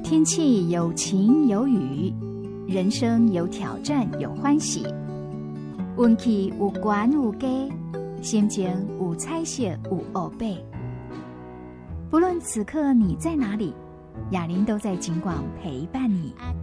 天气有晴有雨，人生有挑战有欢喜，运气有悬有低，心情有彩色有乌白。不论此刻你在哪里，雅玲都在警广陪伴你。